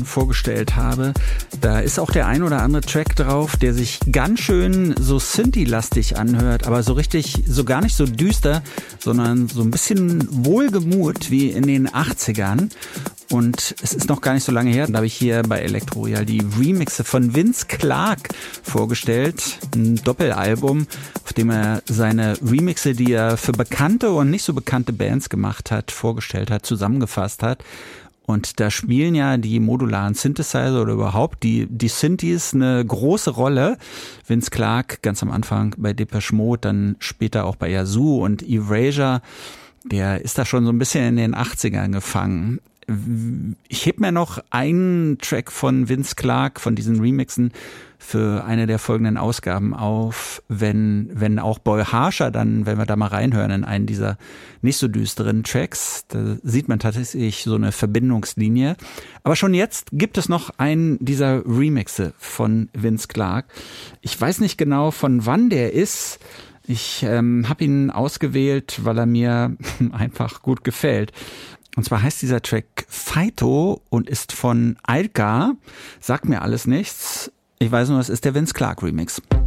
schon vorgestellt habe. Da ist auch der ein oder andere Track drauf, der sich ganz schön so Synthi-lastig anhört, aber so richtig, so gar nicht so düster, sondern so ein bisschen wohlgemut wie in den 80ern. Und es ist noch gar nicht so lange her, da habe ich hier bei Elektro Royal die Remixe von Vince Clarke vorgestellt. Ein Doppelalbum, auf dem er seine Remixe, die er für bekannte und nicht so bekannte Bands gemacht hat, vorgestellt hat, zusammengefasst hat. Und da spielen ja die modularen Synthesizer oder überhaupt die Synthes eine große Rolle. Vince Clarke ganz am Anfang bei Depeche Mode, dann später auch bei Yazoo und Erasure, der ist da schon so ein bisschen in den 80ern gefangen. Ich heb mir noch einen Track von Vince Clarke, von diesen Remixen, für eine der folgenden Ausgaben auf, wenn auch Boy Harsher dann, wenn wir da mal reinhören in einen dieser nicht so düsteren Tracks, da sieht man tatsächlich so eine Verbindungslinie. Aber schon jetzt gibt es noch einen dieser Remixe von Vince Clarke. Ich weiß nicht genau, von wann der ist. Ich habe ihn ausgewählt, weil er mir einfach gut gefällt. Und zwar heißt dieser Track Fighto und ist von Alka. Sagt mir alles nichts. Ich weiß nur, es ist der Vince Clarke Remix.